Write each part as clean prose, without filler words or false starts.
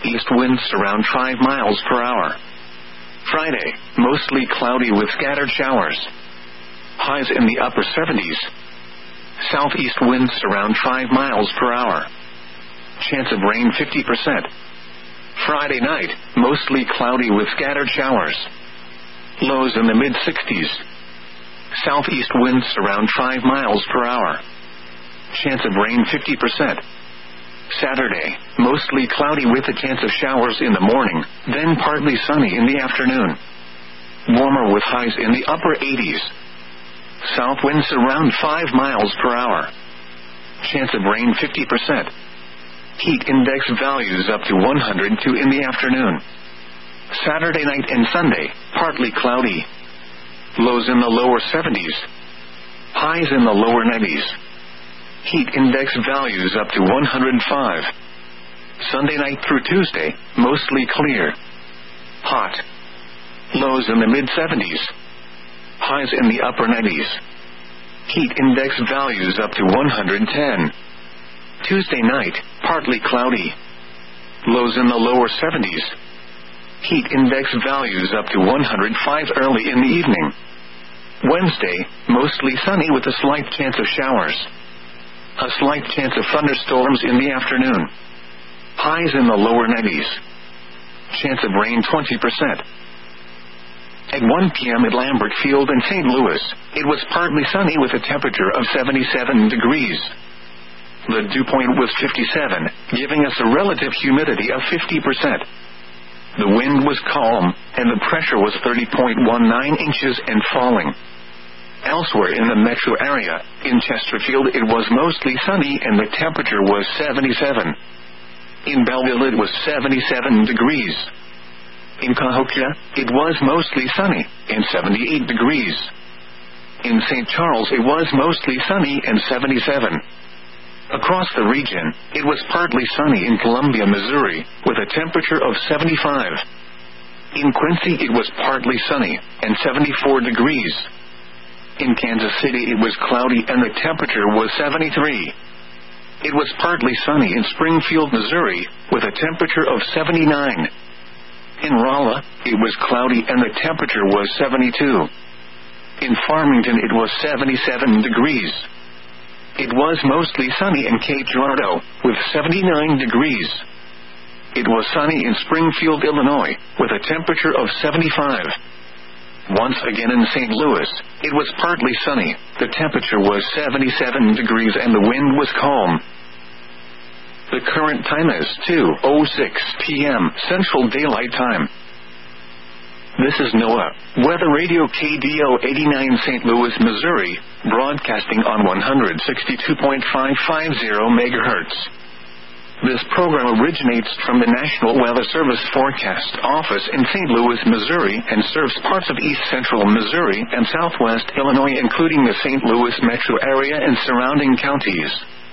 East winds around 5 miles per hour. Friday, mostly cloudy with scattered showers. Highs in the upper 70s. Southeast winds around 5 miles per hour. Chance of rain 50%. Friday night, mostly cloudy with scattered showers. Lows in the mid-60s. Southeast winds around 5 miles per hour. Chance of rain 50%. Saturday, mostly cloudy with a chance of showers in the morning, then partly sunny in the afternoon. Warmer with highs in the upper 80s. South winds around 5 miles per hour. Chance of rain 50%. Heat index values up to 102 in the afternoon. Saturday night and Sunday, partly cloudy. Lows in the lower 70s. Highs in the lower 90s. Heat index values up to 105. Sunday night through Tuesday, mostly clear. Hot. Lows in the mid-70s. Highs in the upper 90s. Heat index values up to 110. Tuesday night, partly cloudy. Lows in the lower 70s. Heat index values up to 105 early in the evening. Wednesday, mostly sunny with a slight chance of showers. A slight chance of thunderstorms in the afternoon. Highs in the lower 90s. Chance of rain 20%. At 1 p.m. at Lambert Field in St. Louis, it was partly sunny with a temperature of 77 degrees. The dew point was 57, giving us a relative humidity of 50%. The wind was calm, and the pressure was 30.19 inches and falling. Elsewhere in the metro area, in Chesterfield it was mostly sunny and the temperature was 77. In Belleville it was 77 degrees. In Cahokia, it was mostly sunny and 78 degrees. In St. Charles it was mostly sunny and 77. Across the region, it was partly sunny in Columbia, Missouri, with a temperature of 75. In Quincy it was partly sunny and 74 degrees. In Kansas City it was cloudy and the temperature was 73. It was partly sunny in Springfield, Missouri, with a temperature of 79. In Rolla, it was cloudy and the temperature was 72. In Farmington it was 77 degrees. It was mostly sunny in Cape Girardeau, with 79 degrees. It was sunny in Springfield, Illinois, with a temperature of 75. Once again in St. Louis, it was partly sunny, the temperature was 77 degrees and the wind was calm. The current time is 2:06 p.m. Central Daylight Time. This is NOAA, Weather Radio KDO 89 St. Louis, Missouri, broadcasting on 162.550 MHz. This program originates from the National Weather Service Forecast Office in St. Louis, Missouri, and serves parts of east central Missouri and southwest Illinois, including the St. Louis metro area and surrounding counties.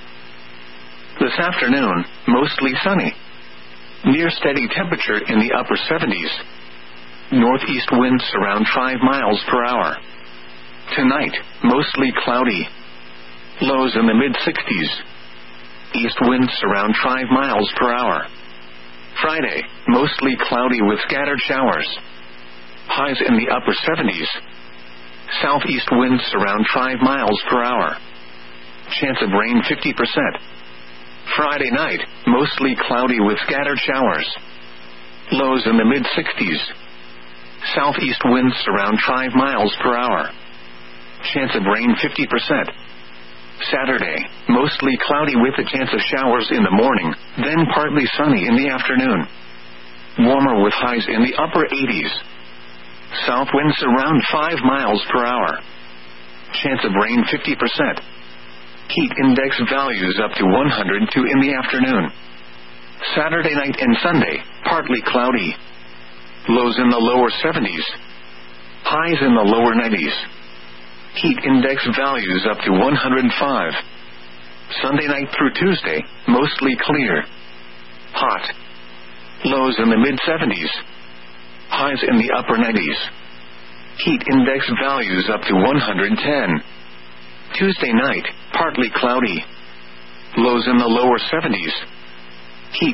This afternoon, mostly sunny. Near steady temperature in the upper 70s. Northeast winds around 5 miles per hour. Tonight, mostly cloudy. Lows in the mid-60s. East winds around 5 miles per hour. Friday, mostly cloudy with scattered showers. Highs in the upper 70s. Southeast winds around 5 miles per hour. Chance of rain 50%. Friday night, mostly cloudy with scattered showers. Lows in the mid-60s. Southeast winds around 5 miles per hour. Chance of rain 50%. Saturday, mostly cloudy with a chance of showers in the morning, then partly sunny in the afternoon. Warmer with highs in the upper 80s. South winds around 5 miles per hour. Chance of rain 50%. Heat index values up to 102 in the afternoon. Saturday night and Sunday, partly cloudy. Lows in the lower 70s. Highs in the lower 90s. Heat index values up to 105. Sunday night through Tuesday, mostly clear. Hot. Lows in the mid-70s. Highs in the upper 90s. Heat index values up to 110. Tuesday night, partly cloudy. Lows in the lower 70s. Heat index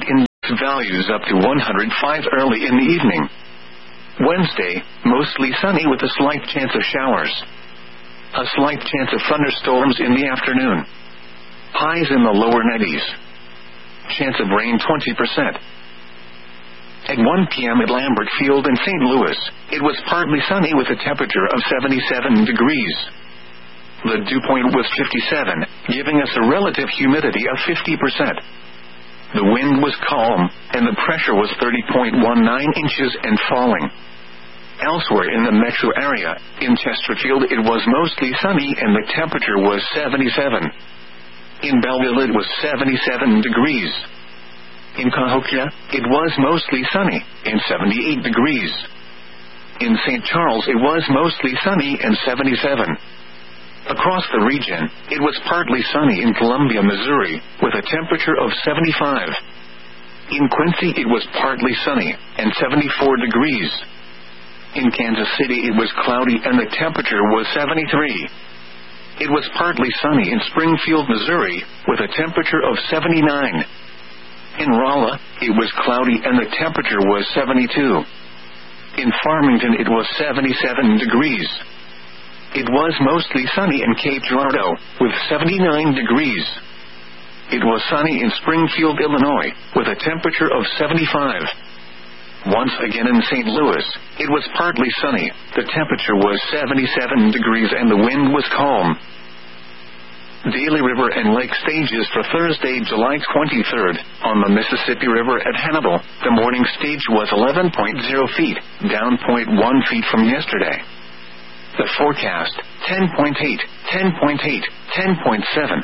values up to 105 early in the evening. Wednesday, mostly sunny with a slight chance of showers. A slight chance of thunderstorms in the afternoon. Highs in the lower 90s. Chance of rain 20%. At 1 p.m. at Lambert Field in St. Louis, it was partly sunny with a temperature of 77 degrees. The dew point was 57, giving us a relative humidity of 50%. The wind was calm, and the pressure was 30.19 inches and falling. Elsewhere in the metro area, in Chesterfield it was mostly sunny and the temperature was 77. In Belleville it was 77 degrees. In Cahokia, it was mostly sunny and 78 degrees. In St. Charles it was mostly sunny and 77. Across the region, it was partly sunny in Columbia, Missouri, with a temperature of 75. In Quincy it was partly sunny and 74 degrees. In Kansas City it was cloudy and the temperature was 73. It was partly sunny in Springfield, Missouri, with a temperature of 79. In Rolla, it was cloudy and the temperature was 72. In Farmington it was 77 degrees. It was mostly sunny in Cape Girardeau, with 79 degrees. It was sunny in Springfield, Illinois, with a temperature of 75. Once again in St. Louis, it was partly sunny, the temperature was 77 degrees and the wind was calm. Daily River and Lake stages for Thursday, July 23rd. On the Mississippi River at Hannibal, the morning stage was 11.0 feet, down 0.1 feet from yesterday. The forecast, 10.8, 10.8, 10.7, 10.4,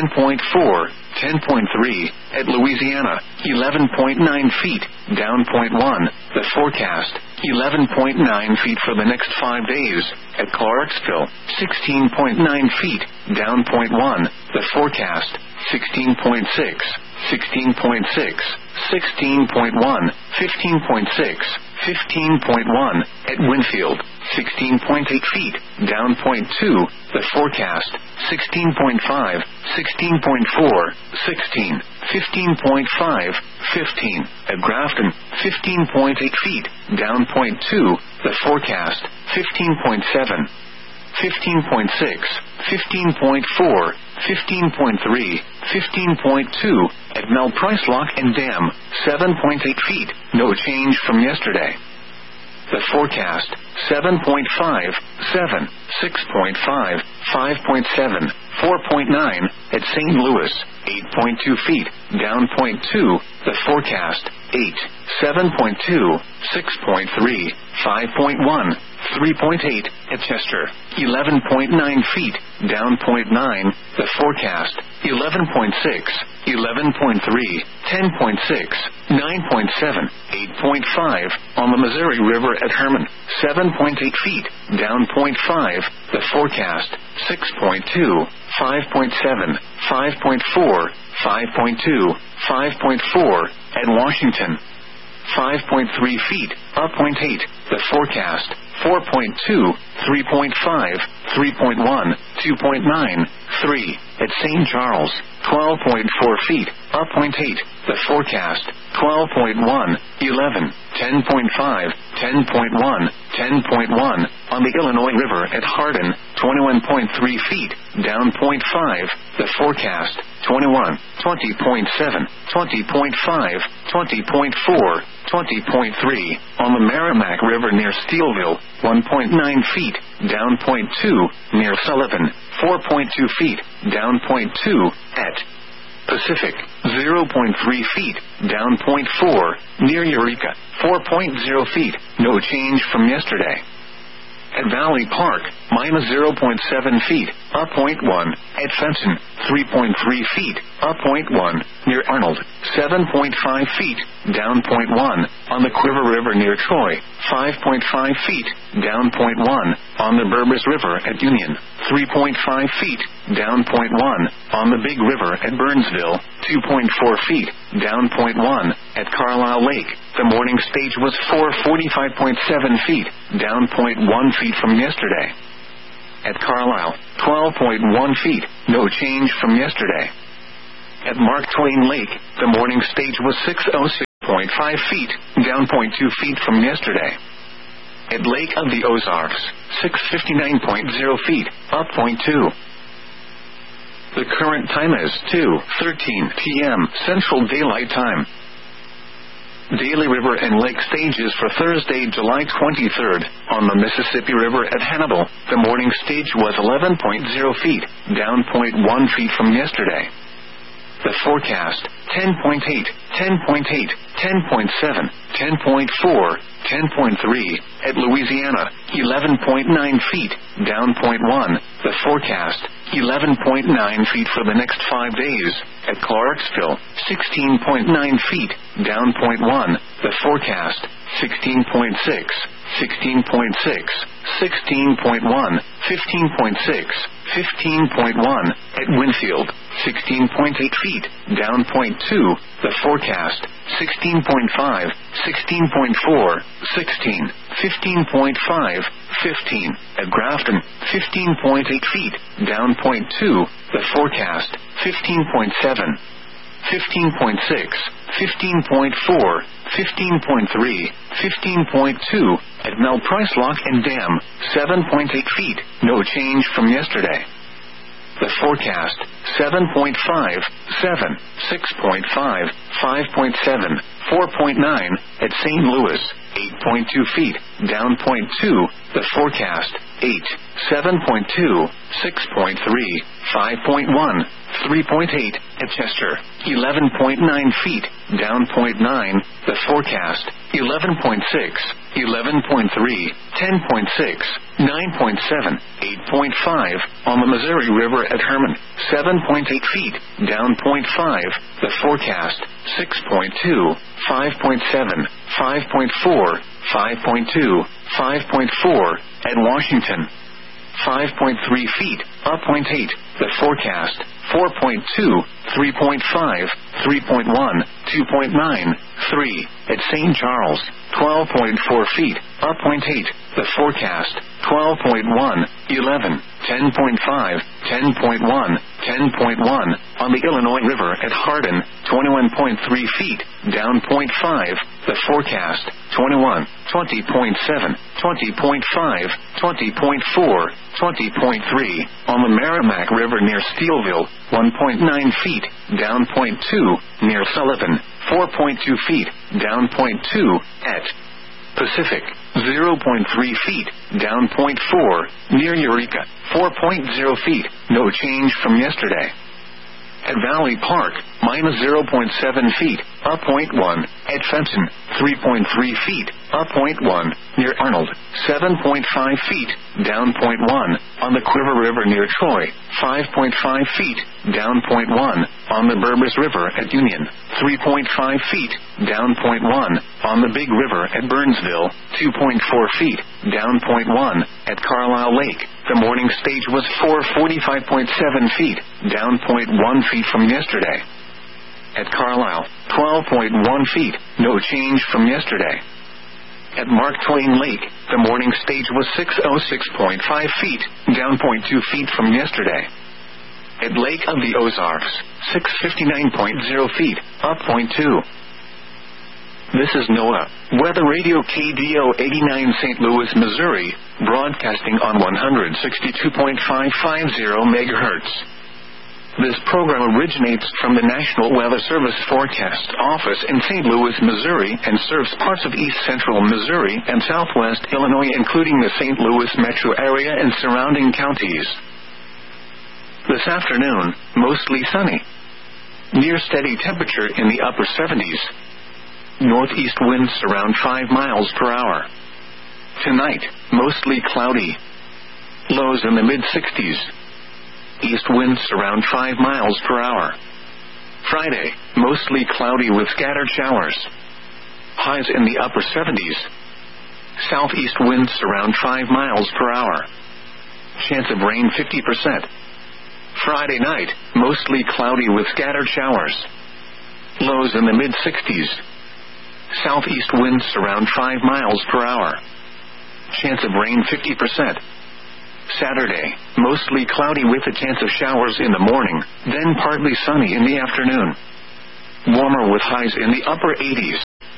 10.3, at Louisiana, 11.9 feet, down 0.1, the forecast, 11.9 feet for the next 5 days, at Clarksville, 16.9 feet, down 0.1, the forecast, 16.6, 16.6, 16.1, 15.6, 15.1, at Winfield, 16.8 feet, down 0.2, the forecast, 16.5, 16.4, 16, 15.5, 15, at Grafton, 15.8 feet, down 0.2, the forecast, 15.7, 15.6, 15.4, 15.3, 15.2, at Mel Price Lock and Dam, 7.8 feet, no change from yesterday. The forecast, 7.5, 7, 6.5, 5.7, 4.9, at St. Louis, 8.2 feet, down 0.2, the forecast, 8, 7.2, 6.3, 5.1, 3.8, at Chester, 11.9 feet, down 0.9, the forecast, 11.6, 11.3, 10.6, 9.7, 8.5, on the Missouri River at Herman, 7.8 feet, down 0.5, the forecast, 6.2, 5.7, 5.4, 5.2, 5.4, at Washington, 5.3 feet, up 0.8, the forecast, 4.2, 3.5, 3.1, 2.9, 3, at St. Charles, 12.4 feet, up 0.8, the forecast, 12.1, 11, 10.5, 10.1, 10.1, on the Illinois River at Hardin, 21.3 feet, down 0.5, the forecast, 21, 20.7, 20.5, 20.4, 20.3, on the Merrimack River near Steelville, 1.9 feet, down 0.2, near Sullivan, 4.2 feet, down 0.2, at Pacific, 0.3 feet, down 0.4, near Eureka, 4.0 feet, no change from yesterday. At Valley Park, minus 0.7 feet, up 0.1. At Fenton, 3.3 feet, up 0.1. Near Arnold, 7.5 feet, down 0.1. On the Quiver River near Troy, 5.5 feet, down 0.1. On the Burbus River at Union, 3.5 feet, down 0.1. On the Big River at Burnsville, 2.4 feet, down 0.1. At Carlisle Lake, the morning stage was 445.7 feet, down 0.1 feet from yesterday. At Carlisle, 12.1 feet, no change from yesterday. At Mark Twain Lake, the morning stage was 606. feet, down 0.2 feet from yesterday. At Lake of the Ozarks, 659.0 feet, up 0.2. The current time is 2:13 p.m. Central Daylight Time. Daily river and lake stages for Thursday, July 23rd. On the Mississippi River at Hannibal, the morning stage was 11.0 feet, down 0.1 feet from yesterday. The forecast, 10.8, 10.8, 10.7, 10.4, 10.3. At Louisiana, 11.9 feet, down 0.1. The forecast, 11.9 feet for the next 5 days. At Clarksville, 16.9 feet, down 0.1. The forecast, 16.6, 16.6, 16.1, 15.6, 15.1. At Winfield, 16.8 feet, down 0.2. The forecast, 16.5, 16.4, 16, 15.5, 15. At Grafton, 15.8 feet, down 0.2. The forecast, 15.7, 15.6, 15.4, 15.3, 15.2. At Mel Price Lock and Dam, 7.8 feet, no change from yesterday. The forecast, 7.5, 7, 6.5, 5.7, 4.9. At St. Louis, 8.2 feet, down 0.2. The forecast, 8, 7.2, 6.3, 5.1, 3.8. At Chester, 11.9 feet, down 0.9. The forecast, 11.6, 11.3, 10.6, 9.7, 8.5. On the Missouri River at Herman, 7.8 feet, down 0.5. The forecast, 6.2, 5.7, 5.4, 5.2, 5.4. At Washington, 5.3 feet, up 0.8. The forecast, 4.2, 3.5, 3.1, 2.9, 3. At St. Charles, 12.4 feet, up 0.8. The forecast, 12.1, 11, 10.5, 10.1, 10.1. On the Illinois River at Hardin, 21.3 feet, down 0.5. The forecast, 21, 20.7, 20.5, 20.4, 20.3. On the Merrimack River near Steelville, 1.9 feet, down 0.2. Near Sullivan, 4.2 feet, down 0.2. At Pacific, 0.3 feet, down 0.4. Near Eureka, 4.0 feet, no change from yesterday. At Valley Park, minus 0.7 feet, up 0.1. At Fenton, 3.3 feet, up 0.1. Near Arnold, 7.5 feet, down 0.1. On the Quiver River near Troy, 5.5 feet, down 0.1. On the Burbus River at Union, 3.5 feet, down 0.1. On the Big River at Burnsville, 2.4 feet, down 0.1. At Carlisle Lake, the morning stage was 445.7 feet, down 0.1 feet from yesterday. At Carlisle, 12.1 feet, no change from yesterday. At Mark Twain Lake, the morning stage was 606.5 feet, down 0.2 feet from yesterday. At Lake of the Ozarks, 659.0 feet, up 0.2. This is NOAA Weather Radio KDO 89 St. Louis, Missouri, broadcasting on 162.550 megahertz. This program originates from the National Weather Service Forecast Office in St. Louis, Missouri, and serves parts of east central Missouri and southwest Illinois, including the St. Louis metro area and surrounding counties. This afternoon, mostly sunny. Near steady temperature in the upper 70s. Northeast winds around 5 miles per hour. Tonight, mostly cloudy. Lows in the mid-60s. East winds around 5 miles per hour. Friday, mostly cloudy with scattered showers. Highs in the upper 70s. Southeast winds around 5 miles per hour. Chance of rain 50%. Friday night, mostly cloudy with scattered showers. Lows in the mid-60s. Southeast winds around 5 miles per hour. Chance of rain 50%. Saturday, mostly cloudy with a chance of showers in the morning, then partly sunny in the afternoon. Warmer with highs in the upper 80s.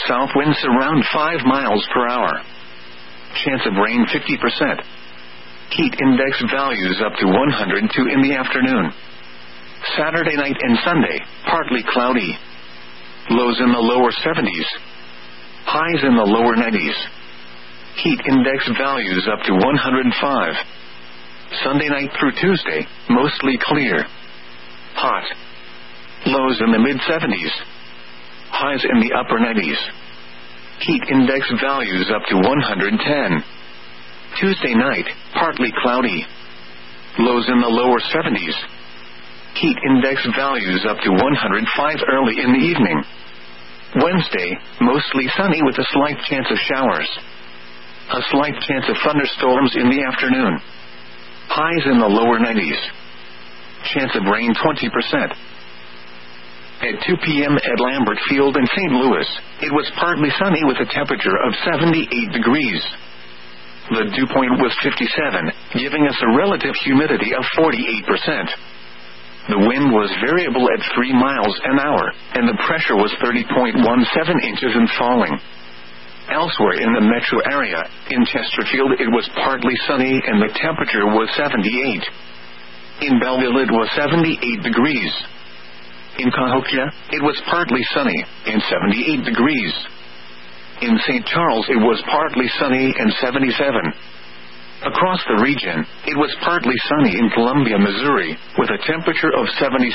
South winds around 5 miles per hour. Chance of rain 50%. Heat index values up to 102 in the afternoon. Saturday night and Sunday, partly cloudy. Lows in the lower 70s. Highs in the lower 90s. Heat index values up to 105. Sunday night through Tuesday, mostly clear. Hot. Lows in the mid-70s. Highs in the upper 90s. Heat index values up to 110. Tuesday night, partly cloudy. Lows in the lower 70s. Heat index values up to 105 early in the evening. Wednesday, mostly sunny with a slight chance of showers. A slight chance of thunderstorms in the afternoon. Highs in the lower 90s. Chance of rain 20%. At 2 p.m. at Lambert Field in St. Louis, it was partly sunny with a temperature of 78 degrees. The dew point was 57, giving us a relative humidity of 48%. The wind was variable at 3 miles an hour, and the pressure was 30.17 inches and falling. Elsewhere in the metro area, in Chesterfield it was partly sunny and the temperature was 78. In Belleville it was 78 degrees. In Cahokia, it was partly sunny and 78 degrees. In St. Charles it was partly sunny and 77. Across the region, it was partly sunny in Columbia, Missouri, with a temperature of 76.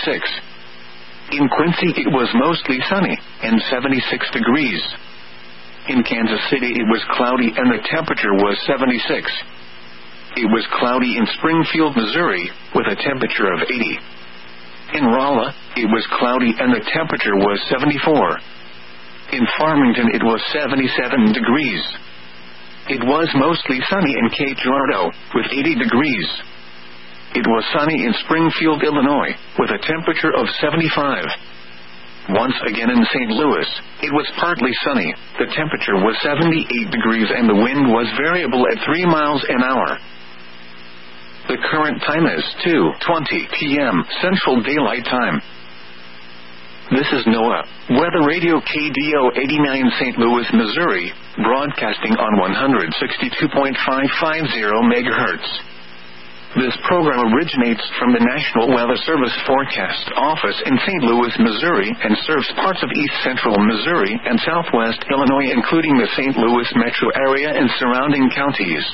In Quincy it was mostly sunny and 76 degrees. In Kansas City it was cloudy and the temperature was 76. It was cloudy in Springfield, Missouri, with a temperature of 80. In Rolla, it was cloudy and the temperature was 74. In Farmington it was 77 degrees. It was mostly sunny in Cape Girardeau, with 80 degrees. It was sunny in Springfield, Illinois, with a temperature of 75. Once again in St. Louis, it was partly sunny, the temperature was 78 degrees and the wind was variable at 3 miles an hour. The current time is 2:20 p.m. Central Daylight Time. This is NOAA, Weather Radio KDO 89 St. Louis, Missouri, broadcasting on 162.550 MHz. This program originates from the National Weather Service Forecast Office in St. Louis, Missouri, and serves parts of east central Missouri and southwest Illinois, including the St. Louis metro area and surrounding counties.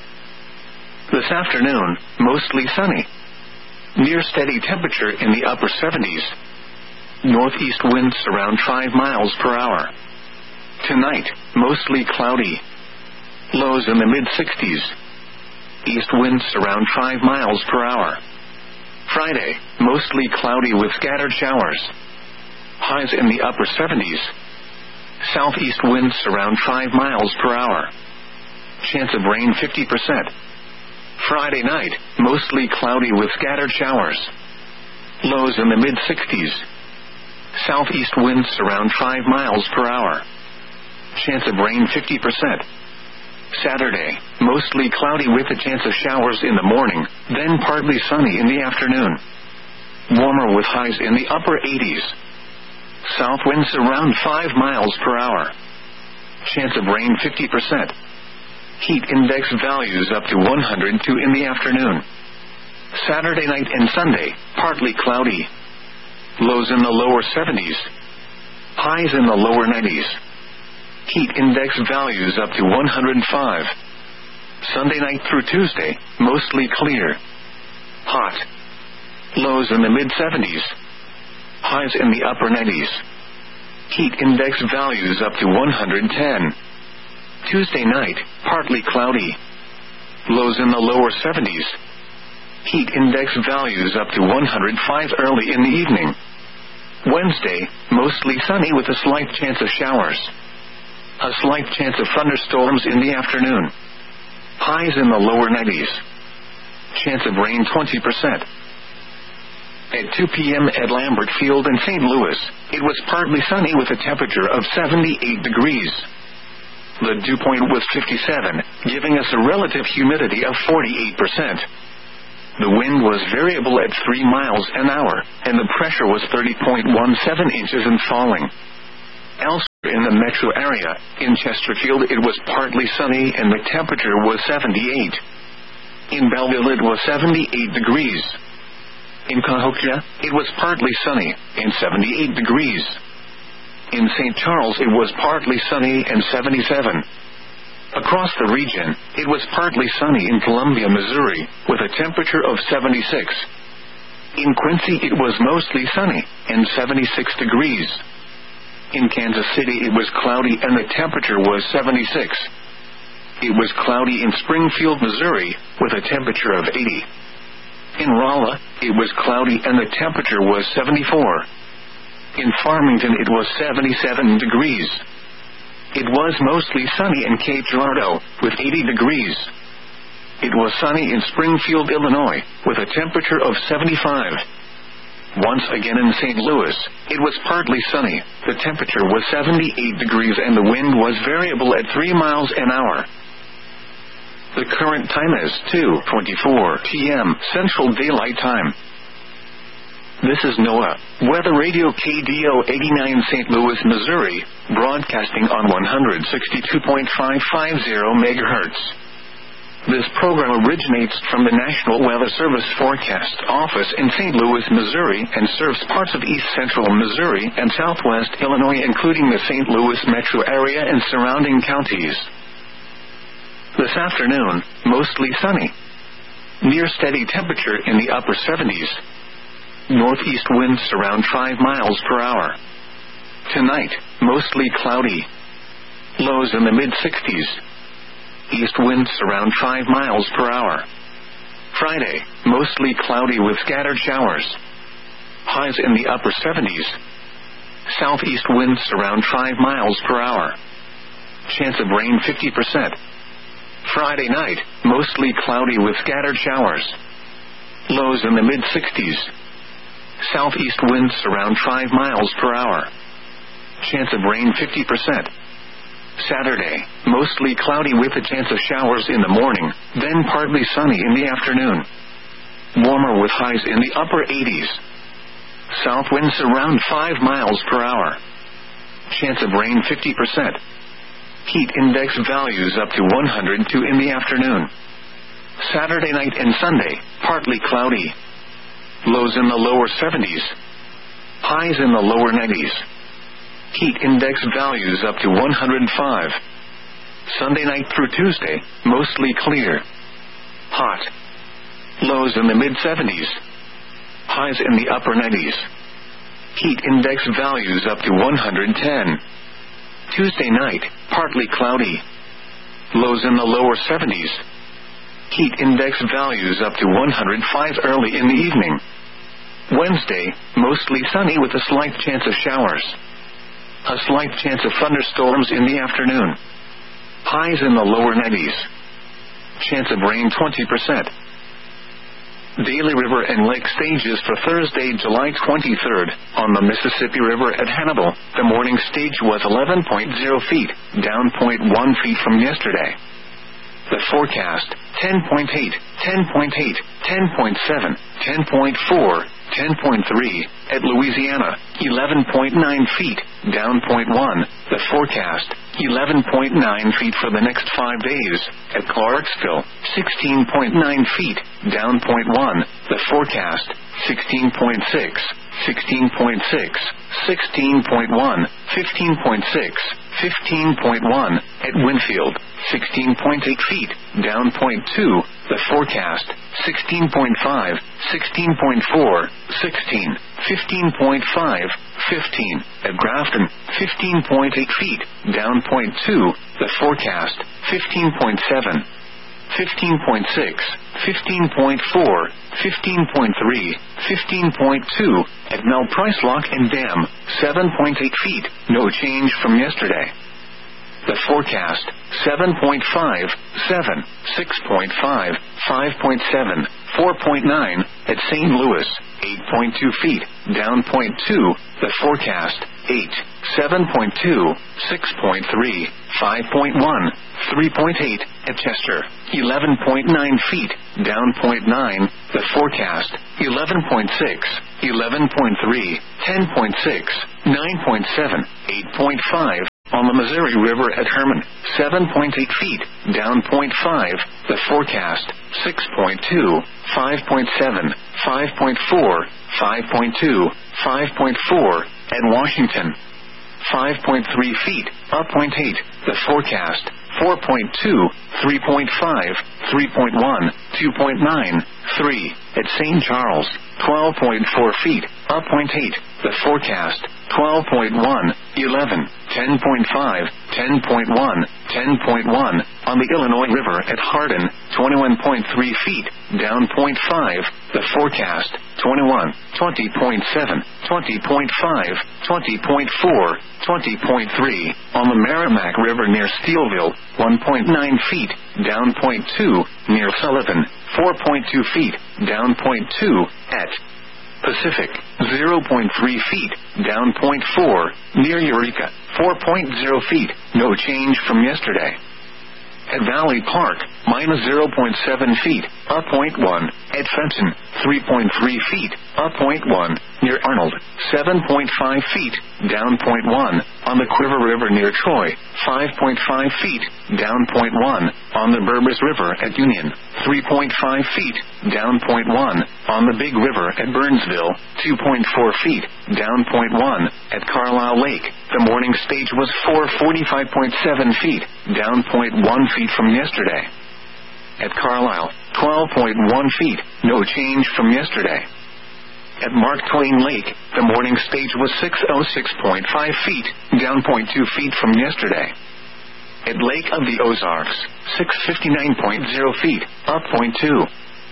This afternoon, mostly sunny. Near steady temperature in the upper 70s. Northeast winds around 5 miles per hour. Tonight, mostly cloudy. Lows in the mid-60s. East winds around 5 miles per hour. Friday, mostly cloudy with scattered showers. Highs in the upper 70s. Southeast winds around 5 miles per hour. Chance of rain 50%. Friday night, mostly cloudy with scattered showers. Lows in the mid-60s. Southeast winds around 5 miles per hour. Chance of rain 50%. Saturday, mostly cloudy with a chance of showers in the morning, then partly sunny in the afternoon. Warmer with highs in the upper 80s. South winds around 5 miles per hour. Chance of rain 50%. Heat index values up to 102 in the afternoon. Saturday night and Sunday, partly cloudy. Lows in the lower 70s. Highs in the lower 90s. Heat index values up to 105. Sunday night through Tuesday, mostly clear. Hot. Lows in the mid-70s. Highs in the upper 90s. Heat index values up to 110. Tuesday night, partly cloudy. Lows in the lower 70s. Heat index values up to 105 early in the evening. Wednesday, mostly sunny with a slight chance of showers. A slight chance of thunderstorms in the afternoon. Highs in the lower 90s. Chance of rain 20%. At 2 p.m. at Lambert Field in St. Louis, it was partly sunny with a temperature of 78 degrees. The dew point was 57, giving us a relative humidity of 48%. The wind was variable at 3 miles an hour, and the pressure was 30.17 inches and falling. In the metro area, in Chesterfield it was partly sunny and the temperature was 78. In Belleville it was 78 degrees. In Cahokia, it was partly sunny and 78 degrees. In St. Charles it was partly sunny and 77. Across the region, it was partly sunny in Columbia, Missouri, with a temperature of 76. In Quincy it was mostly sunny and 76 degrees. In Kansas City it was cloudy and the temperature was 76. It was cloudy in Springfield, Missouri, with a temperature of 80. In Rolla, it was cloudy and the temperature was 74. In Farmington it was 77 degrees. It was mostly sunny in Cape Girardeau, with 80 degrees. It was sunny in Springfield, Illinois, with a temperature of 75. Once again in St. Louis, it was partly sunny, the temperature was 78 degrees and the wind was variable at 3 miles an hour. The current time is 2:24 p.m. Central Daylight Time. This is NOAA Weather Radio KDO 89 St. Louis, Missouri, broadcasting on 162.550 MHz. This program originates from the National Weather Service Forecast Office in St. Louis, Missouri, and serves parts of east central Missouri and southwest Illinois, including the St. Louis metro area and surrounding counties. This afternoon, mostly sunny. Near steady temperature in the upper 70s. Northeast winds around 5 miles per hour. Tonight, mostly cloudy. Lows in the mid-60s. East winds around 5 miles per hour. Friday, mostly cloudy with scattered showers. Highs in the upper 70s. Southeast winds around 5 miles per hour. Chance of rain 50%. Friday night, mostly cloudy with scattered showers. Lows in the mid-60s. Southeast winds around 5 miles per hour. Chance of rain 50%. Saturday, mostly cloudy with a chance of showers in the morning, then partly sunny in the afternoon. Warmer with highs in the upper 80s. South winds around 5 miles per hour. Chance of rain 50%. Heat index values up to 102 in the afternoon. Saturday night and Sunday, partly cloudy. Lows in the lower 70s. Highs in the lower 90s. Heat index values up to 105. Sunday night through Tuesday, mostly clear. Hot. Lows in the mid-70s. Highs in the upper 90s. Heat index values up to 110. Tuesday night, partly cloudy. Lows in the lower 70s. Heat index values up to 105 early in the evening. Wednesday, mostly sunny with a slight chance of showers. A slight chance of thunderstorms in the afternoon. Highs in the lower 90s. Chance of rain 20%. Daly River and Lake stages for Thursday, July 23rd. On the Mississippi River at Hannibal, the morning stage was 11.0 feet, down 0.1 feet from yesterday. The forecast, 10.8, 10.8, 10.7, 10.4, 10.3, at Louisiana, 11.9 feet, down 0.1, the forecast, 11.9 feet for the next 5 days, at Clarksville, 16.9 feet, down 0.1, the forecast, 16.6, 16.6, 16.1, 15.6, 15.1, at Winfield, 16.8 feet, down 0.2, the forecast, 16.5, 16.4, 16, 15.5, 15, at Grafton, 15.8 feet, down 0.2, the forecast, 15.7, 15.6, 15.4, 15.3, 15.2, at Mel Price Lock and Dam, 7.8 feet, no change from yesterday. The forecast, 7.5, 7, 6.5, 5.7, 4.9, at St. Louis, 8.2 feet, down 0.2, the forecast, 8, 7.2, 6.3, 5.1, 3.8, at Chester, 11.9 feet, down 0.9, the forecast, 11.6, 11.3, 10.6, 9.7, 8.5, On the Missouri River at Herman, 7.8 feet, down 0.5. The forecast, 6.2, 5.7, 5.4, 5.2, 5.4. At Washington, 5.3 feet, up 0.8. The forecast, 4.2, 3.5, 3.1, 2.9, 3. At St. Charles, 12.4 feet, up 0.8. The forecast, 12.1, 11, 10.5, 10.1, 10.1. On the Illinois River at Hardin, 21.3 feet, down 0.5. The forecast, 21, 20.7, 20.5, 20.4, 20.3. On the Merrimack River near Steelville, 1.9 feet, down 0.2. Near Sullivan, 4.2 feet, down 0.2. At Pacific, 0.3 feet, down 0.4. Near Eureka, 4.0 feet, no change from yesterday. At Valley Park, minus 0.7 feet, up 0.1. At Fenton, 3.3 feet, up 0.1. Near Arnold, 7.5 feet, down 0.1. On the Quiver River near Troy, 5.5 feet, down 0.1. On the Burbus River at Union, 3.5 feet, down 0.1. On the Big River at Burnsville, 2.4 feet, down 0.1. At Carlisle Lake, the morning stage was 445.7 feet, down 0.1 feet from yesterday. At Carlisle, 12.1 feet, no change from yesterday. At Mark Twain Lake, the morning stage was 606.5 feet, down 0.2 feet from yesterday. At Lake of the Ozarks, 659.0 feet, up 0.2.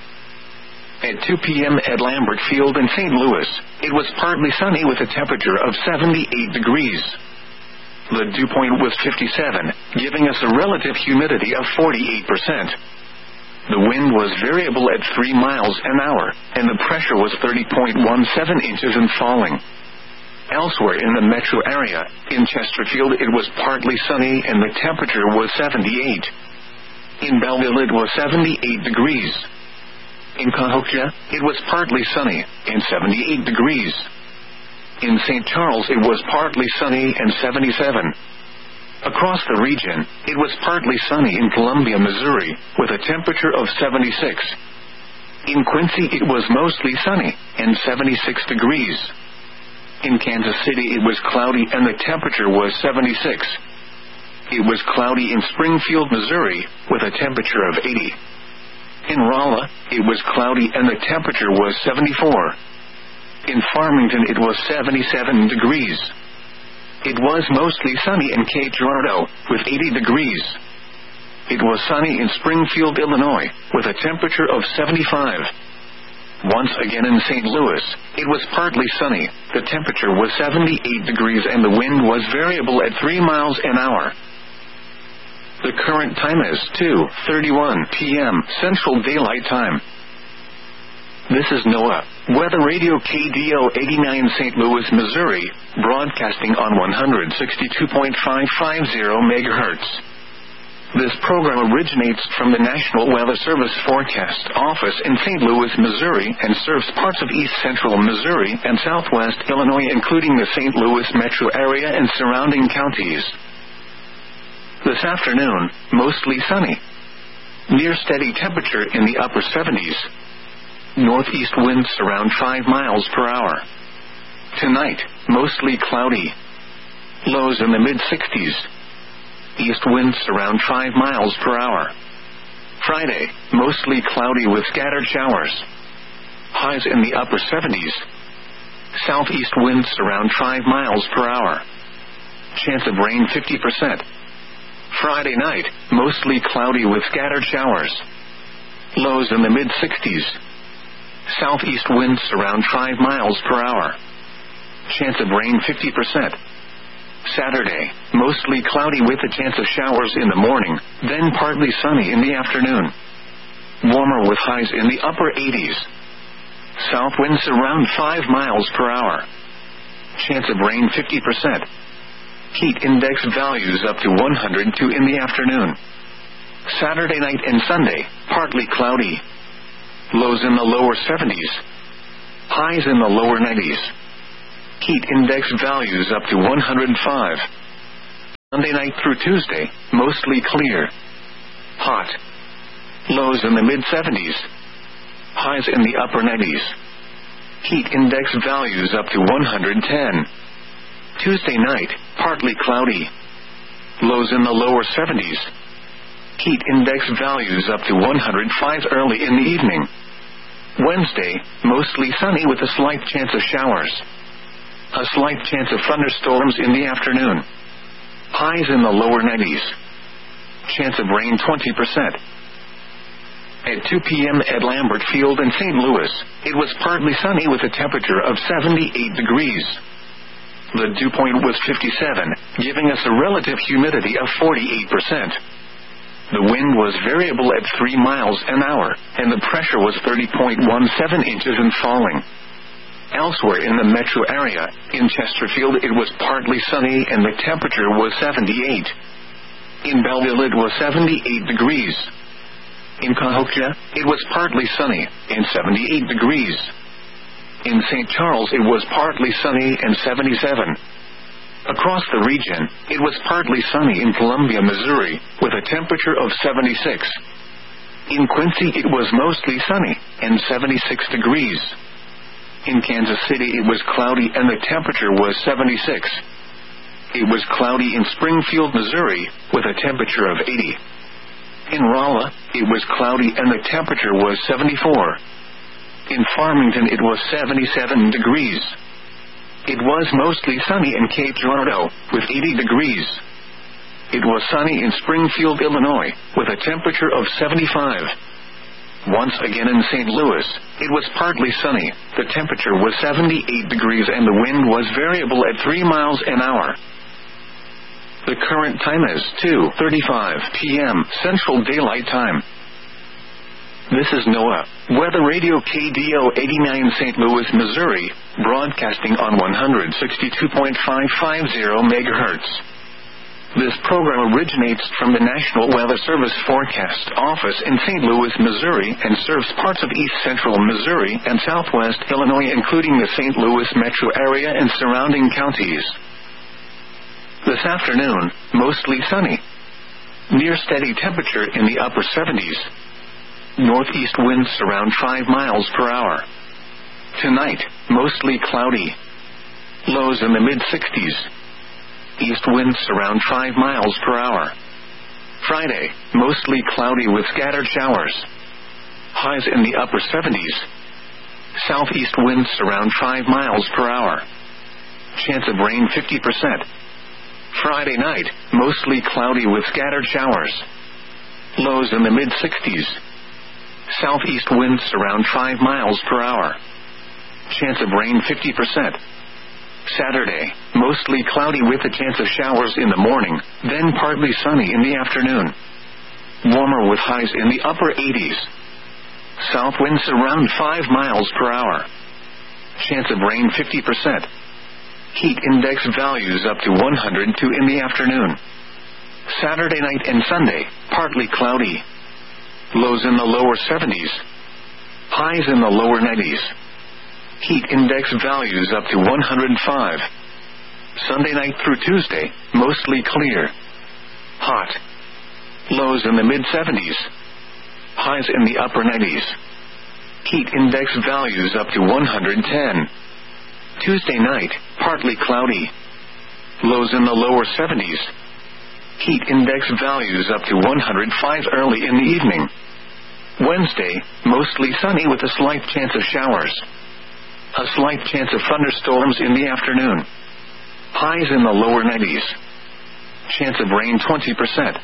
At 2 p.m. at Lambert Field in St. Louis, it was partly sunny with a temperature of 78 degrees. The dew point was 57, giving us a relative humidity of 48%. The wind was variable at 3 miles an hour, and the pressure was 30.17 inches and falling. Elsewhere in the metro area, in Chesterfield it was partly sunny and the temperature was 78. In Belleville it was 78 degrees. In Cahokia, it was partly sunny and 78 degrees. In St. Charles it was partly sunny and 77. Across the region, it was partly sunny in Columbia, Missouri, with a temperature of 76. In Quincy it was mostly sunny and 76 degrees. In Kansas City it was cloudy and the temperature was 76. It was cloudy in Springfield, Missouri, with a temperature of 80. In Rolla, it was cloudy and the temperature was 74. In Farmington it was 77 degrees. It was mostly sunny in Cape Girardeau, with 80 degrees. It was sunny in Springfield, Illinois, with a temperature of 75. Once again in St. Louis, it was partly sunny, the temperature was 78 degrees and the wind was variable at 3 miles an hour. The current time is 2:31 p.m. Central Daylight Time. This is NOAA, Weather Radio KDO 89 St. Louis, Missouri, broadcasting on 162.550 MHz. This program originates from the National Weather Service Forecast Office in St. Louis, Missouri, and serves parts of east central Missouri and southwest Illinois, including the St. Louis metro area and surrounding counties. This afternoon, mostly sunny. Near steady temperature in the upper 70s. Northeast winds around 5 miles per hour. Tonight, mostly cloudy. Lows in the mid-60s. East winds around 5 miles per hour. Friday, mostly cloudy with scattered showers. Highs in the upper 70s. Southeast winds around 5 miles per hour. Chance of rain 50%. Friday night, mostly cloudy with scattered showers. Lows in the mid-60s. Southeast winds around 5 miles per hour. Chance of rain 50%. Saturday, mostly cloudy with a chance of showers in the morning, then partly sunny in the afternoon. Warmer with highs in the upper 80s. South winds around 5 miles per hour. Chance of rain 50%. Heat index values up to 102 in the afternoon. Saturday night and Sunday, partly cloudy. Lows in the lower 70s. Highs in the lower 90s. Heat index values up to 105. Monday night through Tuesday, mostly clear. Hot. Lows in the mid-70s. Highs in the upper 90s. Heat index values up to 110. Tuesday night, partly cloudy. Lows in the lower 70s. Heat index values up to 105 early in the evening. Wednesday, mostly sunny with a slight chance of showers. A slight chance of thunderstorms in the afternoon. Highs in the lower 90s. Chance of rain 20%. At 2 p.m. at Lambert Field in St. Louis, it was partly sunny with a temperature of 78 degrees. The dew point was 57, giving us a relative humidity of 48%. The wind was variable at 3 miles an hour, and the pressure was 30.17 inches and falling. Elsewhere in the metro area, in Chesterfield it was partly sunny and the temperature was 78. In Belleville it was 78 degrees. In Cahokia, it was partly sunny and 78 degrees. In St. Charles it was partly sunny and 77. Across the region, it was partly sunny in Columbia, Missouri, with a temperature of 76. In Quincy it was mostly sunny and 76 degrees. In Kansas City it was cloudy and the temperature was 76. It was cloudy in Springfield, Missouri, with a temperature of 80. In Rolla, it was cloudy and the temperature was 74. In Farmington it was 77 degrees. It was mostly sunny in Cape Girardeau, with 80 degrees. It was sunny in Springfield, Illinois, with a temperature of 75. Once again in St. Louis, it was partly sunny, the temperature was 78 degrees and the wind was variable at 3 miles an hour. The current time is 2:35 p.m. Central Daylight Time. This is NOAA Weather Radio KDO 89 St. Louis, Missouri, broadcasting on 162.550 MHz. This program originates from the National Weather Service Forecast Office in St. Louis, Missouri, and serves parts of east central Missouri and southwest Illinois, including the St. Louis metro area and surrounding counties. This afternoon, mostly sunny. Near steady temperature in the upper 70s. Northeast winds around 5 miles per hour. Tonight, mostly cloudy. Lows in the mid-60s. East winds around 5 miles per hour. Friday, mostly cloudy with scattered showers. Highs in the upper 70s. Southeast winds around 5 miles per hour. Chance of rain 50%. Friday night, mostly cloudy with scattered showers. Lows in the mid-60s. Southeast winds around 5 miles per hour. Chance of rain 50%. Saturday, mostly cloudy with a chance of showers in the morning, then partly sunny in the afternoon. Warmer with highs in the upper 80s. South winds around 5 miles per hour. Chance of rain 50%. Heat index values up to 102 in the afternoon. Saturday night and Sunday, partly cloudy. Lows in the lower 70s. Highs in the lower 90s. Heat index values up to 105. Sunday night through Tuesday, mostly clear. Hot. Lows in the mid-70s. Highs in the upper 90s. Heat index values up to 110. Tuesday night, partly cloudy. Lows in the lower 70s. Heat index values up to 105 early in the evening. Wednesday, mostly sunny with a slight chance of showers. A slight chance of thunderstorms in the afternoon. Highs in the lower 90s. Chance of rain 20%.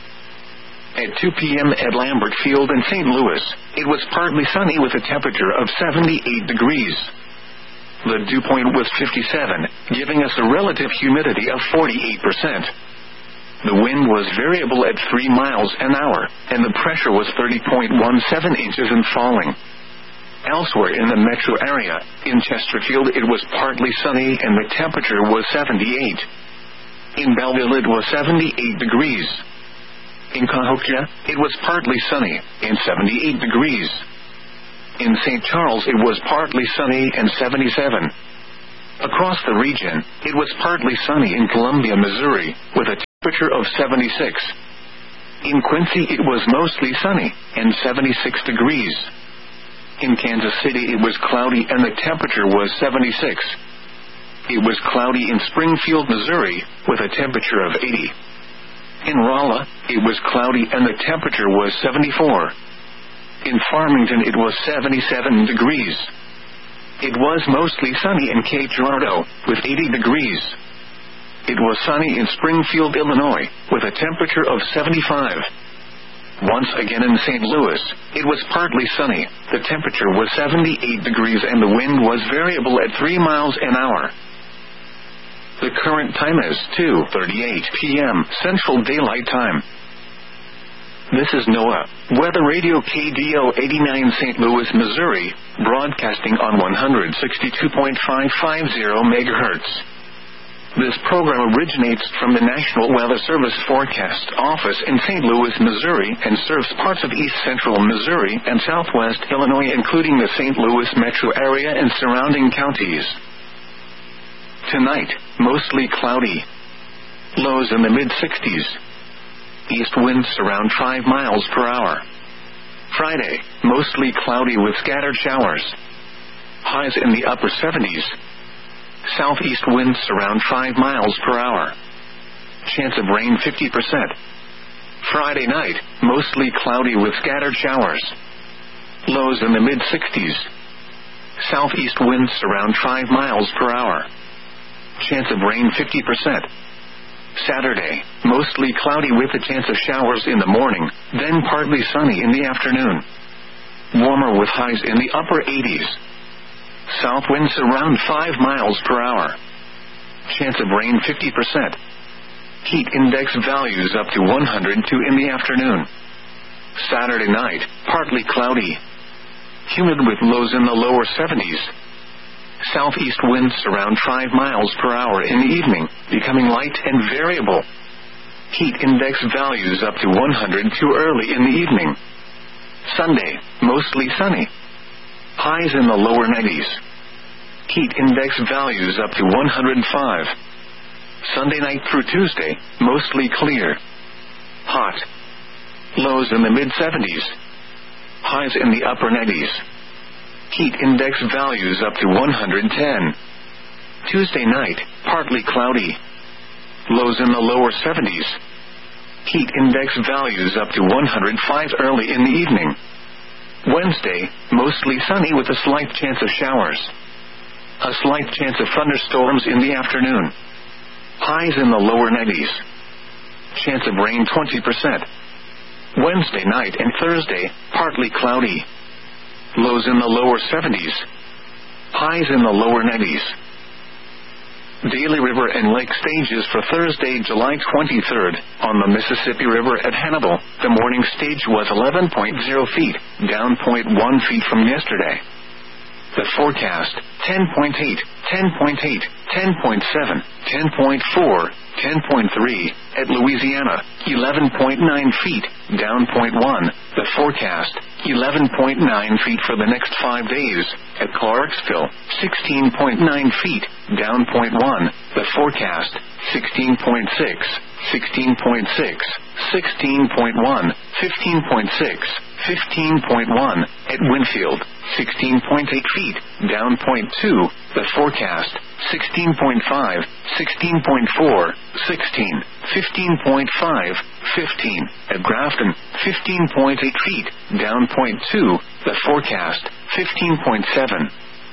At 2 p.m. at Lambert Field in St. Louis, it was partly sunny with a temperature of 78 degrees. The dew point was 57, giving us a relative humidity of 48%. The wind was variable at 3 miles an hour, and the pressure was 30.17 inches and falling. Elsewhere in the metro area, in Chesterfield it was partly sunny and the temperature was 78. In Belleville it was 78 degrees. In Cahokia, it was partly sunny and 78 degrees. In St. Charles it was partly sunny and 77. Across the region, it was partly sunny in Columbia, Missouri, with a temperature of 76. In Quincy it was mostly sunny, and 76 degrees. In Kansas City it was cloudy and the temperature was 76. It was cloudy in Springfield, Missouri, with a temperature of 80. In Rolla, it was cloudy and the temperature was 74. In Farmington it was 77 degrees. It was mostly sunny in Cape Girardeau, with 80 degrees. It was sunny in Springfield, Illinois, with a temperature of 75. Once again in St. Louis, it was partly sunny, the temperature was 78 degrees and the wind was variable at 3 miles an hour. The current time is 2:38 p.m. Central Daylight Time. This is NOAA, Weather Radio KDO 89 St. Louis, Missouri, broadcasting on 162.550 MHz. This program originates from the National Weather Service Forecast Office in St. Louis, Missouri, and serves parts of east central Missouri and southwest Illinois, including the St. Louis metro area and surrounding counties. Tonight, mostly cloudy. Lows in the mid-60s. East winds around 5 miles per hour. Friday, mostly cloudy with scattered showers. Highs in the upper 70s. Southeast winds around 5 miles per hour. Chance of rain 50%. Friday night, mostly cloudy with scattered showers. Lows in the mid-60s. Southeast winds around 5 miles per hour. Chance of rain 50%. Saturday, mostly cloudy with a chance of showers in the morning, then partly sunny in the afternoon. Warmer with highs in the upper 80s. South winds around 5 miles per hour. Chance of rain 50%. Heat index values up to 102 in the afternoon. Saturday night, partly cloudy. Humid with lows in the lower 70s. Southeast winds around 5 miles per hour in the evening, becoming light and variable. Heat index values up to 102 early in the evening. Sunday, mostly sunny. Highs in the lower 90s. Heat index values up to 105. Sunday night through Tuesday, mostly clear. Hot. Lows in the mid-70s. Highs in the upper 90s. Heat index values up to 110. Tuesday night, partly cloudy. Lows in the lower 70s. Heat index values up to 105 early in the evening. Wednesday, mostly sunny with a slight chance of showers. A slight chance of thunderstorms in the afternoon. Highs in the lower 90s. Chance of rain 20%. Wednesday night and Thursday, partly cloudy. Lows in the lower 70s. Highs in the lower 90s. Daily river and lake stages for Thursday, July 23rd. On the Mississippi River at Hannibal, the morning stage was 11.0 feet, down 0.1 feet from yesterday. The forecast, 10.8, 10.8, 10.7, 10.4, 10.3, at Louisiana, 11.9 feet, down 0.1. The forecast, 11.9 feet for the next 5 days. At Clarksville, 16.9 feet, down 0.1. The forecast, 16.6, 16.6, 16.1, 15.6, 15.1. At Winfield, 16.8 feet, down 0.2. The forecast, 16.5, 16.4, 16, 15.5, 15. At Grafton, 15.8 feet, down 0.2. The forecast, 15.7,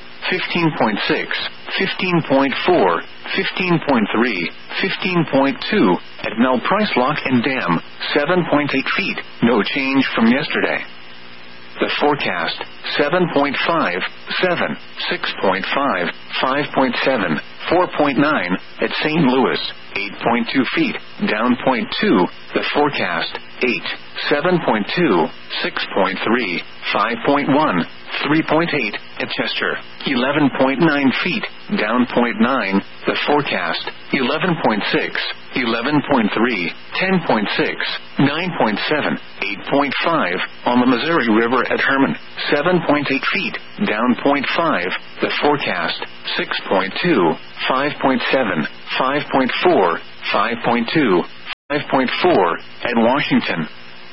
15.6, 15.4, 15.3, 15.2. At Mel Price Lock and Dam, 7.8 feet, no change from yesterday. The forecast, 7.5, 7, 6.5, 5.7, 4.9. At St. Louis, 8.2 feet, down 0.2. The forecast, 8, 7.2, 6.3, 5.1, 3.8. At Chester, 11.9 feet, down 0.9. The forecast, 11.6, 11.3, 10.6, 9.7, 8.5. On the Missouri River at Herman, 7.8 feet, down 0.5. The forecast, 6.2, 5.7, 5.4, 5.2, 5.4 at Washington.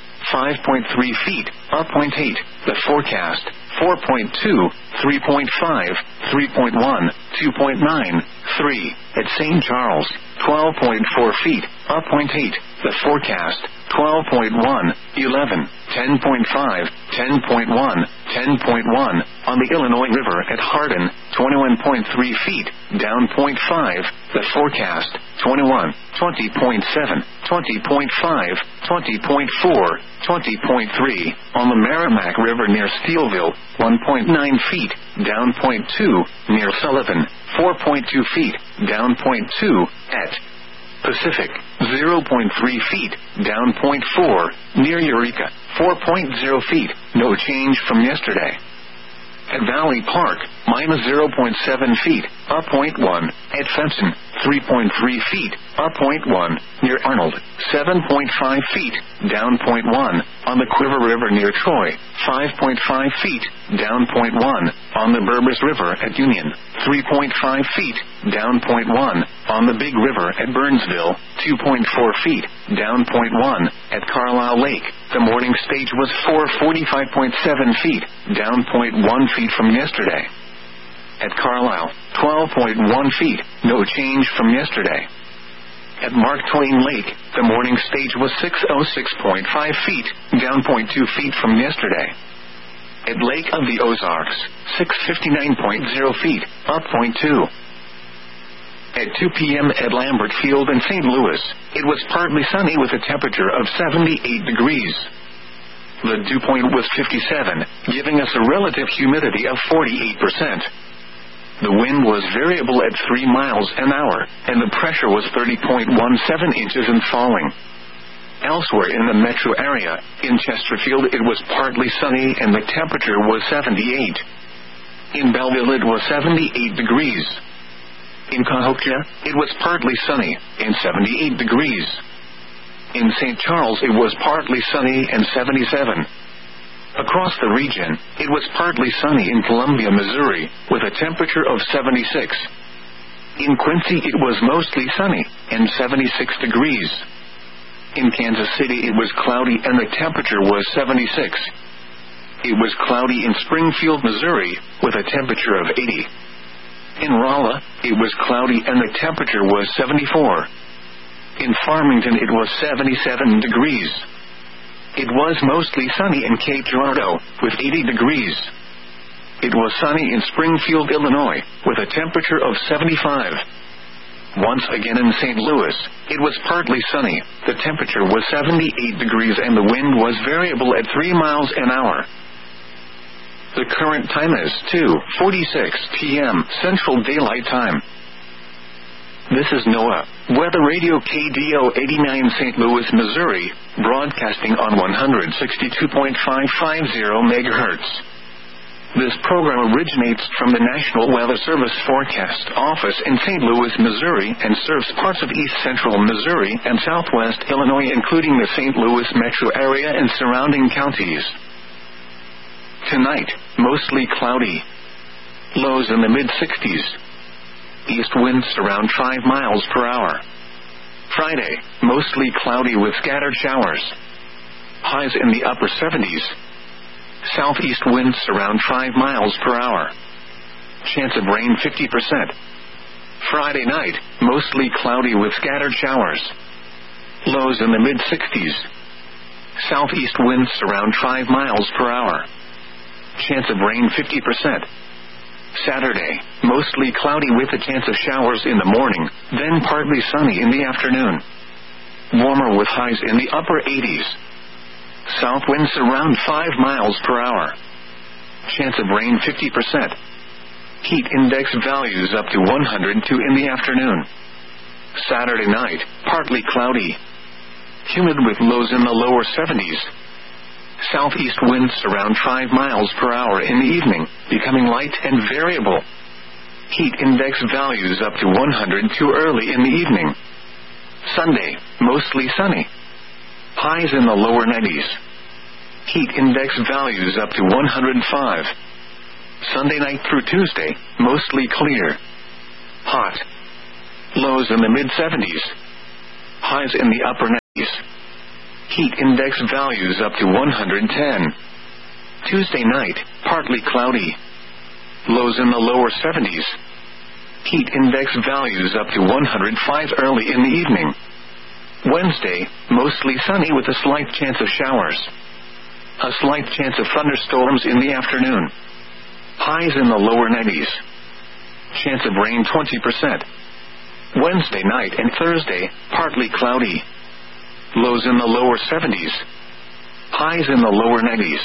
5.3 feet, up 0.8. The forecast, 4.2, 3.5, 3.1, 2.9, 3. At St. Charles, 12.4 feet, up 0.8. The forecast, 12.1, 11, 10.5, 10.1, 10.1. On the Illinois River at Hardin, 21.3 feet, down 0.5. The forecast, 21, 20.7, 20.5, 20.4, 20.3. On the Merrimack River near Steelville, 1.9 feet, down 0.2. Near Sullivan, 4.2 feet, down 0.2. At Pacific, 0.3 feet, down 0.4. Near Eureka, 4.0 feet, no change from yesterday. At Valley Park, minus 0.7 feet, up 0.1. At Fenton, 3.3 feet, up 0.1. Near Arnold, 7.5 feet, down 0.1. On the Quiver River near Troy, 5.5 feet, down 0.1. On the Burbus River at Union, 3.5 feet, down 0.1. On the Big River at Burnsville, 2.4 feet, down 0.1. At Carlisle Lake, the morning stage was 445.7 feet, down 0.1 feet from yesterday. At Carlisle, 12.1 feet, no change from yesterday. At Mark Twain Lake, the morning stage was 606.5 feet, down 0.2 feet from yesterday. At Lake of the Ozarks, 659.0 feet, up 0.2. At 2 p.m. at Lambert Field in St. Louis, it was partly sunny with a temperature of 78 degrees. The dew point was 57, giving us a relative humidity of 48%. The wind was variable at 3 miles an hour, and the pressure was 30.17 inches and falling. Elsewhere in the metro area, in Chesterfield it was partly sunny and the temperature was 78. In Belleville it was 78 degrees. In Cahokia, it was partly sunny and 78 degrees. In St. Charles it was partly sunny and 77. Across the region, it was partly sunny in Columbia, Missouri, with a temperature of 76. In Quincy it was mostly sunny and 76 degrees. In Kansas City it was cloudy and the temperature was 76. It was cloudy in Springfield, Missouri, with a temperature of 80. In Rolla, it was cloudy and the temperature was 74. In Farmington it was 77 degrees. It was mostly sunny in Cape Girardeau, with 80 degrees. It was sunny in Springfield, Illinois, with a temperature of 75. Once again in St. Louis, it was partly sunny. The temperature was 78 degrees and the wind was variable at 3 miles an hour. The current time is 2:46 p.m. Central Daylight Time. This is NOAA, Weather Radio KDO 89 St. Louis, Missouri, broadcasting on 162.550 MHz. This program originates from the National Weather Service Forecast Office in St. Louis, Missouri, and serves parts of east central Missouri and southwest Illinois, including the St. Louis metro area and surrounding counties. Tonight, mostly cloudy. Lows in the mid-60s. East winds around 5 miles per hour. Friday, mostly cloudy with scattered showers. Highs in the upper 70s. Southeast winds around 5 miles per hour. Chance of rain 50%. Friday night, mostly cloudy with scattered showers. Lows in the mid-60s. Southeast winds around 5 miles per hour. Chance of rain 50%. Saturday, mostly cloudy with a chance of showers in the morning, then partly sunny in the afternoon. Warmer with highs in the upper 80s. South winds around 5 miles per hour. Chance of rain 50%. Heat index values up to 102 in the afternoon. Saturday night, partly cloudy. Humid with lows in the lower 70s. Southeast winds around 5 miles per hour in the evening, becoming light and variable. Heat index values up to 102 early in the evening. Sunday, mostly sunny. Highs in the lower 90s. Heat index values up to 105. Sunday night through Tuesday, mostly clear. Hot. Lows in the mid-70s. Highs in the upper 90s. Heat index values up to 110. Tuesday night, partly cloudy. Lows in the lower 70s. Heat index values up to 105 early in the evening. Wednesday, mostly sunny with a slight chance of showers. A slight chance of thunderstorms in the afternoon. Highs in the lower 90s. Chance of rain 20%. Wednesday night and Thursday, partly cloudy. Lows in the lower 70s. Highs in the lower 90s.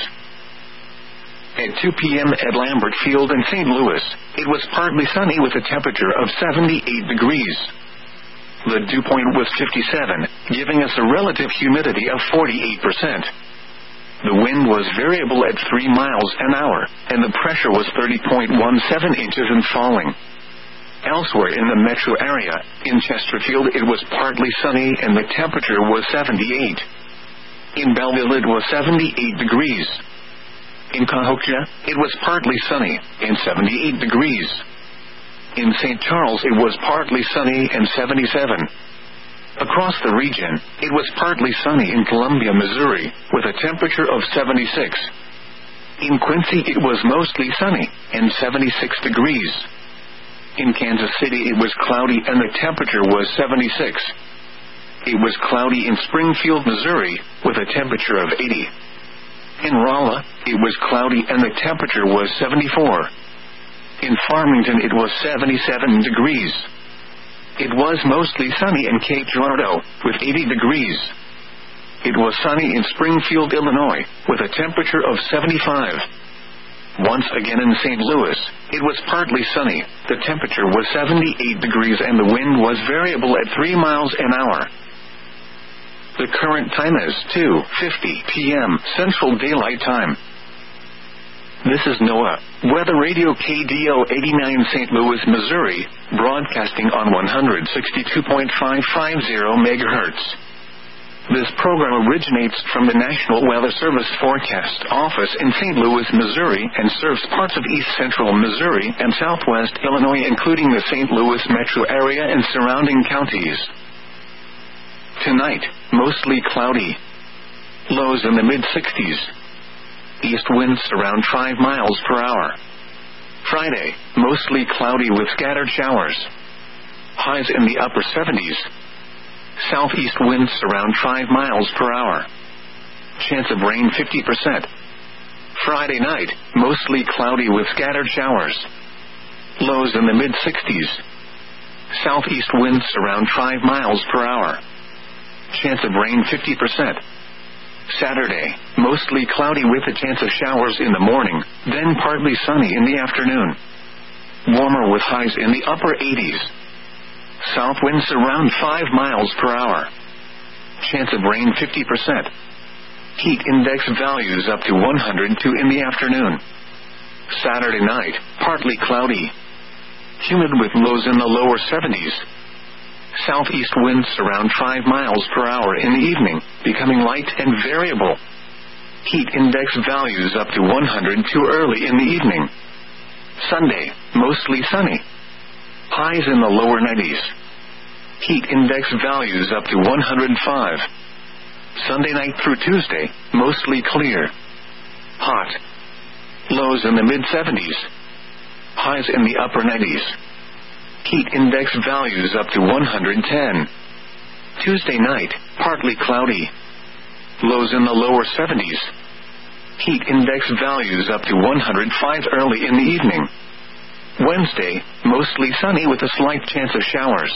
At 2 p.m. at Lambert Field in St. Louis, it was partly sunny with a temperature of 78 degrees. The dew point was 57, giving us a relative humidity of 48%. The wind was variable at 3 miles an hour, and the pressure was 30.17 inches and falling. Elsewhere in the metro area, in Chesterfield it was partly sunny and the temperature was 78. In Belleville it was 78 degrees. In Cahokia, it was partly sunny, and 78 degrees. In St. Charles, it was partly sunny and 77. Across the region, it was partly sunny in Columbia, Missouri, with a temperature of 76. In Quincy, it was mostly sunny, and 76 degrees. In Kansas City, it was cloudy and the temperature was 76. It was cloudy in Springfield, Missouri, with a temperature of 80. In Rolla, it was cloudy and the temperature was 74. In Farmington it was 77 degrees. It was mostly sunny in Cape Girardeau, with 80 degrees. It was sunny in Springfield, Illinois, with a temperature of 75. Once again in St. Louis, it was partly sunny, the temperature was 78 degrees and the wind was variable at 3 miles an hour. The current time is 2:50 p.m. Central Daylight Time. This is NOAA, Weather Radio KDO 89 St. Louis, Missouri, broadcasting on 162.550 MHz. This program originates from the National Weather Service Forecast Office in St. Louis, Missouri, and serves parts of east central Missouri and southwest Illinois, including the St. Louis metro area and surrounding counties. Tonight, mostly cloudy. Lows in the mid-60s. East winds around 5 miles per hour. Friday, mostly cloudy with scattered showers. Highs in the upper 70s. Southeast winds around 5 miles per hour. Chance of rain 50%. Friday night, mostly cloudy with scattered showers. Lows in the mid-60s. Southeast winds around 5 miles per hour. Chance of rain 50%. Saturday, mostly cloudy with a chance of showers in the morning, then partly sunny in the afternoon. Warmer with highs in the upper 80s. South winds around 5 miles per hour. Chance of rain 50%. Heat index values up to 102 in the afternoon. Saturday night, partly cloudy. Humid with lows in the lower 70s. Southeast winds around 5 miles per hour in the evening, becoming light and variable. Heat index values up to 102 early in the evening. Sunday, mostly sunny. Highs in the lower 90s. Heat index values up to 105. Sunday night through Tuesday, mostly clear. Hot. Lows in the mid-70s. Highs in the upper 90s. Heat index values up to 110. Tuesday night, partly cloudy. Lows in the lower 70s. Heat index values up to 105 early in the evening. Wednesday, mostly sunny with a slight chance of showers.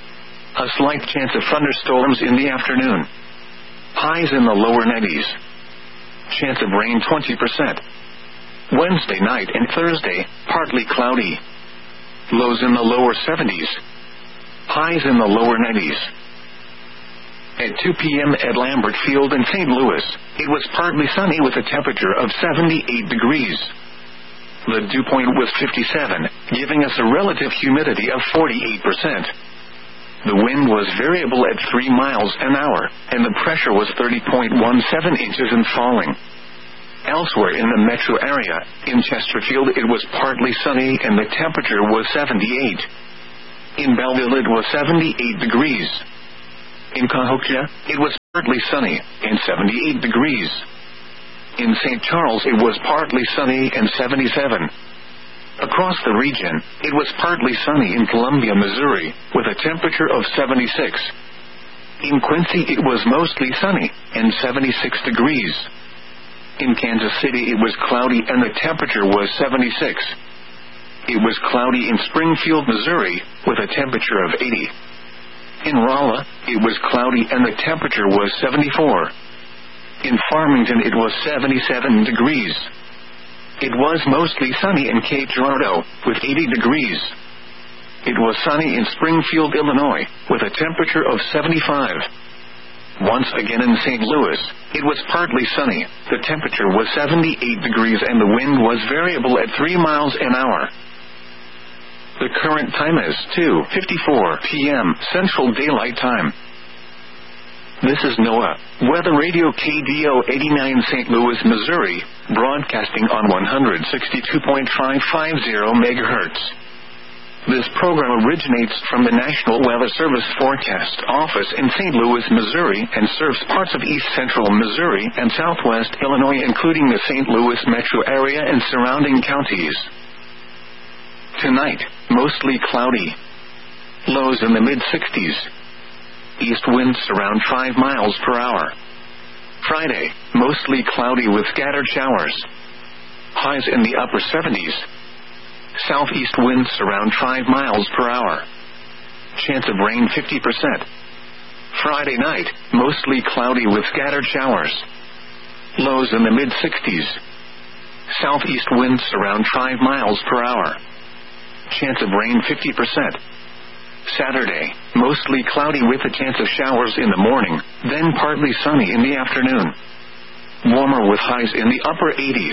A slight chance of thunderstorms in the afternoon. Highs in the lower 90s. Chance of rain 20%. Wednesday night and Thursday, partly cloudy. Lows in the lower 70s. Highs in the lower 90s. At 2 p.m. at Lambert Field in St. Louis, it was partly sunny with a temperature of 78 degrees. The dew point was 57, giving us a relative humidity of 48%. The wind was variable at 3 miles an hour, and the pressure was 30.17 inches and falling. Elsewhere in the metro area, in Chesterfield it was partly sunny and the temperature was 78. In Belleville it was 78 degrees. In Cahokia, it was partly sunny and 78 degrees. In St. Charles, it was partly sunny and 77. Across the region, it was partly sunny in Columbia, Missouri, with a temperature of 76. In Quincy, it was mostly sunny and 76 degrees. In Kansas City, it was cloudy and the temperature was 76. It was cloudy in Springfield, Missouri, with a temperature of 80. In Rolla, it was cloudy and the temperature was 74. In Farmington, it was 77 degrees. It was mostly sunny in Cape Girardeau, with 80 degrees. It was sunny in Springfield, Illinois, with a temperature of 75. Once again in St. Louis, it was partly sunny, the temperature was 78 degrees and the wind was variable at 3 miles an hour. The current time is 2:54 p.m. Central Daylight Time. This is NOAA Weather Radio KDO 89 St. Louis, Missouri, broadcasting on 162.550 MHz. This program originates from the National Weather Service Forecast Office in St. Louis, Missouri, and serves parts of east central Missouri and southwest Illinois, including the St. Louis metro area and surrounding counties. Tonight, mostly cloudy. Lows in the mid-60s. East winds around 5 miles per hour. Friday, mostly cloudy with scattered showers. Highs in the upper 70s. Southeast winds around 5 miles per hour. Chance of rain 50%. Friday night, mostly cloudy with scattered showers. Lows in the mid-60s. Southeast winds around 5 miles per hour. Chance of rain 50%. Saturday, mostly cloudy with a chance of showers in the morning, then partly sunny in the afternoon. Warmer with highs in the upper 80s.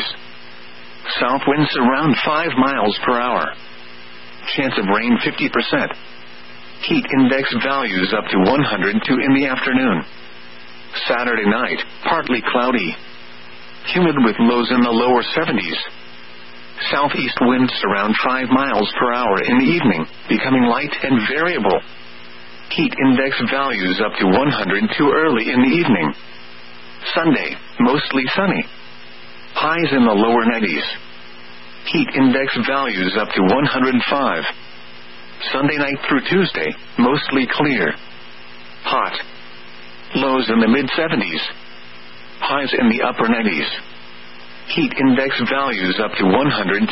South winds around 5 miles per hour. Chance of rain 50%. Heat index values up to 102 in the afternoon. Saturday night, partly cloudy. Humid with lows in the lower 70s. Southeast winds around 5 miles per hour in the evening, becoming light and variable. Heat index values up to 102 early in the evening. Sunday, mostly sunny. Highs in the lower 90s. Heat index values up to 105. Sunday night through Tuesday, mostly clear. Hot. Lows in the mid-70s. Highs in the upper 90s. Heat index values up to 110.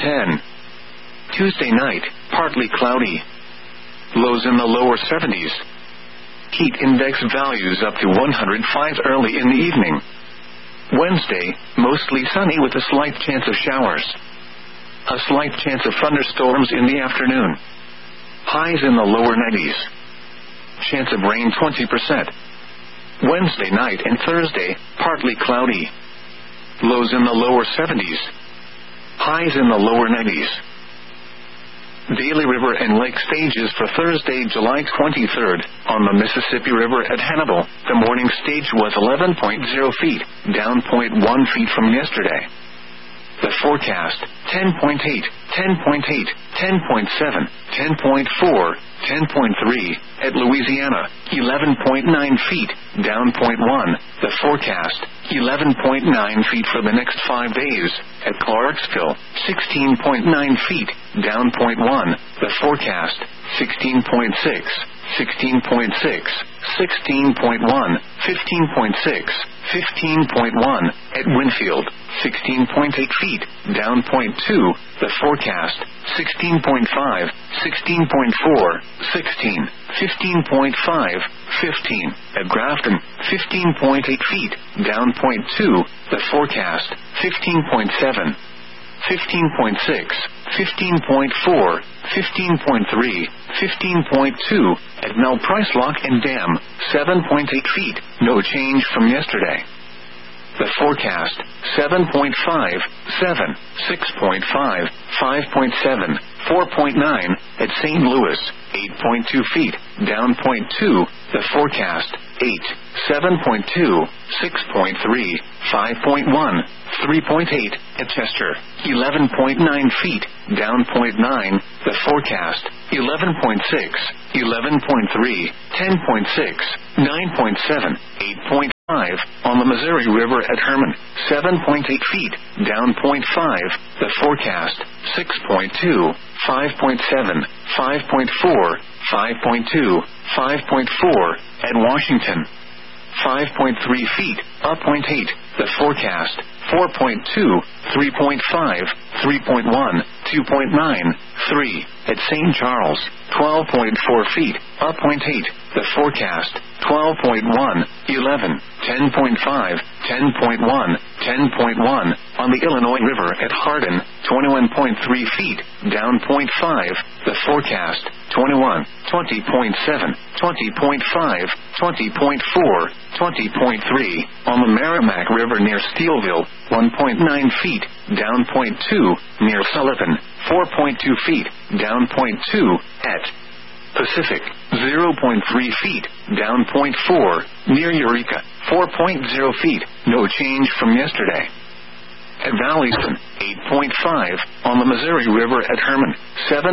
Tuesday night, partly cloudy. Lows in the lower 70s. Heat index values up to 105 early in the evening. Wednesday, mostly sunny with a slight chance of showers. A slight chance of thunderstorms in the afternoon. Highs in the lower 90s. Chance of rain 20%. Wednesday night and Thursday, partly cloudy. Lows in the lower 70s. Highs in the lower 90s. Daily river and lake stages for Thursday, July 23rd. On the Mississippi River at Hannibal, the morning stage was 11.0 feet, down 0.1 feet from yesterday. The forecast, 10.8, 10.8, 10.7, 10.4, 10.3, at Louisiana, 11.9 feet, down 0.1, the forecast, 11.9 feet for the next 5 days, at Clarksville, 16.9 feet, down 0.1, the forecast, 16.6, 16.6, 16.1, 15.6, 15.1, at Winfield, 16.8 feet, down 0.2, the forecast, 16.5, 16.4, 16, 15.5, 15, at Grafton, 15.8 feet, down 0.2, the forecast, 15.7, 15.6, 15.4, 15.3, 15.2, at Mel Price Lock and Dam, 7.8 feet, no change from yesterday. The forecast, 7.5, 7, 6.5, 5.7, 4.9, at St. Louis, 8.2 feet, down 0.2, the forecast, 7.2, 6.3, 5.1, 3.8, at Chester, 11.9 feet, down 0.9, the forecast, 11.6, 11.3, 10.6, 9.7, 8.5, on the Missouri River at Herman, 7.8 feet, down 0.5, the forecast, 6.2, 5.7, 5.4, 5.2, 5.4, at Washington, 5.3 feet, up 0.8, the forecast, 4.2, 3.5, 3.1, 2.9, 3, at St. Charles, 12.4 feet, up 0.8, the forecast, 12.1, 11, 10.5, 10.1, 10.1, on the Illinois River at Hardin, 21.3 feet, down 0.5, the forecast, 21, 20.7, 20.5, 20.4, 20.3, on the Merrimack River near Steelville, 1.9 feet, down 0.2, near Sullivan, 4.2 feet, down 0.2, at Pacific, 0.3 feet, down 0.4, near Eureka, 4.0 feet, no change from yesterday. At Valleyson, 8.5, on the Missouri River at Herman, 7